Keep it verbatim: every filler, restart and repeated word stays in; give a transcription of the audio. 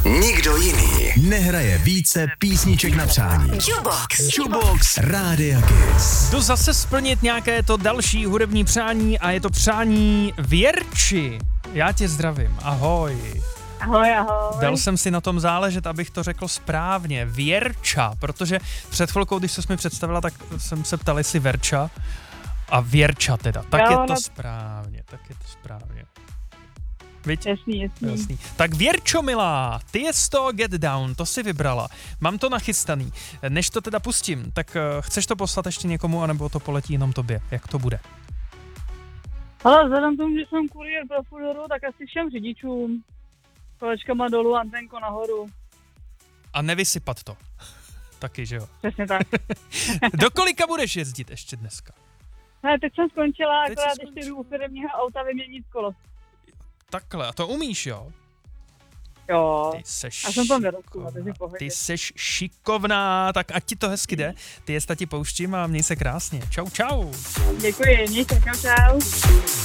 Nikdo jiný nehraje více písniček na přání. Jukebox. Jukebox Rádia Kiss. Jdu zase splnit nějaké to další hudební přání a je to přání Věrči. Já tě zdravím, ahoj. Ahoj, ahoj. Dal jsem si na tom záležet, abych to řekl správně. Věrča, protože před chvilkou, když ses mi představila, tak jsem se ptal, jestli Verča a Věrča teda. Tak Jo, je to no... správně, tak je to správně. Viď? Jasný, jasný. Jasný. Tak Věrčo milá, ty je z toho Get Down, to si vybrala. Mám to nachystaný. Než to teda pustím, tak uh, chceš to poslat ještě někomu, anebo to poletí jenom tobě? Jak to bude? Ale vzhledem k tomu, že jsem kurýr pro Fudoru, tak asi všem řidičům. Kolečkama dolů, antenko nahoru. A nevysypat to. Taky, že jo? Přesně tak. Do kolika budeš jezdit ještě dneska? Ne, teď jsem skončila, Teď akorát jsi ještě skončila. jdu u firemního auta vyměnit kolo. Takhle, a to umíš, jo? Jo. Ty seš A jsem tam vyrostla, šikovná. takže v pohodě. Ty seš šikovná, tak ať ti to hezky jde. Ty je ti pouštím a měj se krásně. Čau, čau. Děkuji, mějte, čau, čau.